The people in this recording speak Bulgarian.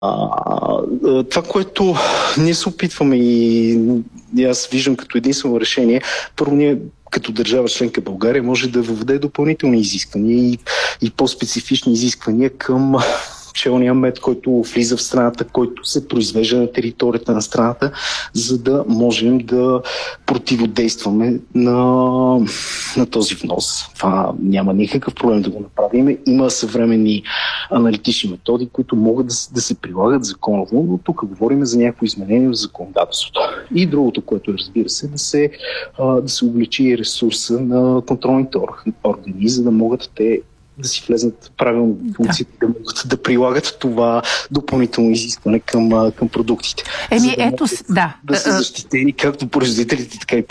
Това, което ние се опитваме и аз виждам като единствено решение, първо ние като държава членка България може да въведе допълнителни изисквания и по-специфични изисквания към пчелния мед, който влиза в страната, който се произвежда на територията на страната, за да можем да противодействаме на този внос. Това няма никакъв проблем да го направим. Има съвременни аналитични методи, които могат да се прилагат законово, но тук говорим за някакво изменение в законодателството. И другото, което е, разбира се, да се увеличи ресурса на контролните органи, за да могат те да си влезнат правилно в функциите, да могат да прилагат това допълнително изискване към продуктите. Ето, да са защитени както производителите, така и